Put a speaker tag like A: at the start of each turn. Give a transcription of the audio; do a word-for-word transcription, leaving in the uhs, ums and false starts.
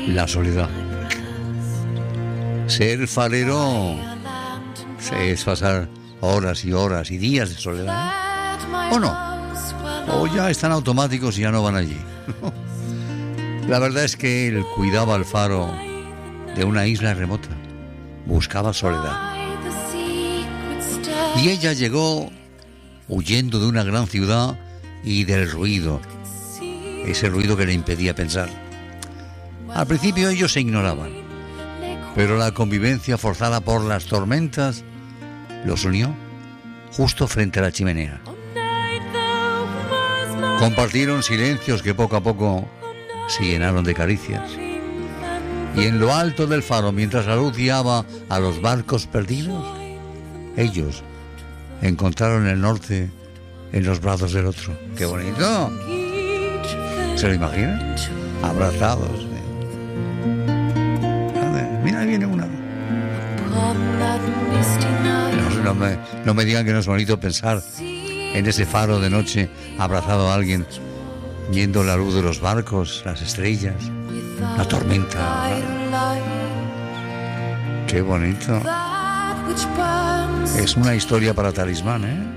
A: la soledad. Ser farero es pasar horas y horas y días de soledad, ¿eh? ¿O no? O ya están automáticos y ya no van allí. La verdad es que él cuidaba el faro de una isla remota, buscaba soledad. Y ella llegó huyendo de una gran ciudad y del ruido, ese ruido que le impedía pensar. Al principio ellos se ignoraban, pero la convivencia forzada por las tormentas los unió justo frente a la chimenea. Compartieron silencios que poco a poco se llenaron de caricias. Y en lo alto del faro, mientras la luz guiaba a los barcos perdidos, ellos encontraron el norte en los brazos del otro. ¡Qué bonito! ¿Se lo imaginan? Abrazados. ¿eh? Mira, ahí viene una. No, no, me, no me digan que no es bonito pensar en ese faro de noche, abrazado a alguien, viendo la luz de los barcos, las estrellas, la tormenta. ¡Qué bonito! Es una historia para Talismán, ¿eh?